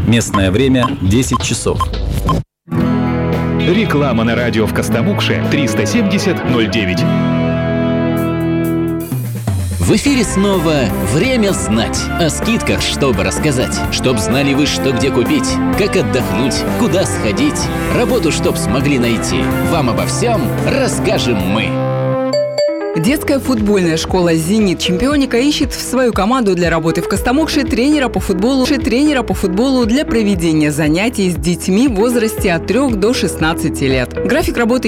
Местное время 10 часов. Реклама на радио в Костомукше 370-09. В эфире снова «Время знать». О скидках, чтобы рассказать. Чтоб знали вы, что где купить, как отдохнуть, куда сходить. Работу, чтоб смогли найти. Вам обо всем расскажем мы. Детская футбольная школа «Зенит Чемпионика» ищет в свою команду для работы в Костомукше тренера по футболу для проведения занятий с детьми в возрасте от 3 до 16 лет. График работы